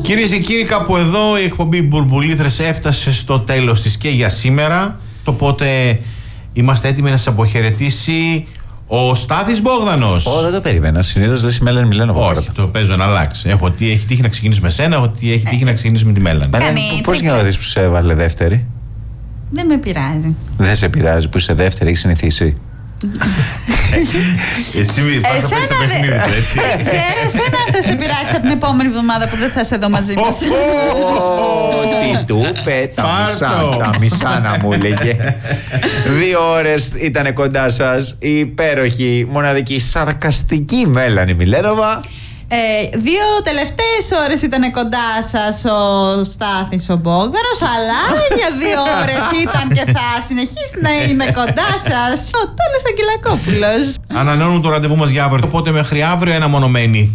Κυρίες και κύριοι, κάπου εδώ η εκπομπή Μπουρμπουλήθρες έφτασε στο τέλος της και για σήμερα. Οπότε είμαστε έτοιμοι να σας αποχαιρετήσει ο Στάθης Μπόγδανος. Δεν το περίμενα. Συνήθως λες η Μέλανη Μιλένοβα. Όχι, το παίζω να αλλάξει. Έχω τι έχει τύχει να ξεκινήσουμε με σένα, έχω τι έχει τύχει να ξεκινήσουμε με τη Μέλανη. Πώς νιώθεις που σε έβαλε δεύτερη? Δεν με πειράζει. Δεν σε πειράζει που είσαι δεύτερη, έχεις συνηθίσει? Εσύ πας στο παιχνίδι του, έτσι. Εσένα θα σε πειράξει από την επόμενη εβδομάδα που δεν θα είσαι εδώ μαζί μας. Τι του είπε, τα μισά να μου έλεγε. 2 ώρες ήταν κοντά σας η υπέροχη, μοναδική, σαρκαστική Μέλανη Μιλένοβα. 2 τελευταίες ώρες ήταν κοντά σας ο Στάθης ο Μπόγδανος, αλλά για 2 ώρες ήταν και θα συνεχίσει να είναι κοντά σας ο Τόλος Αγγελακόπουλος. Ανανεώνουμε το ραντεβού μας για αύριο, οπότε μέχρι αύριο εναμονωμένοι.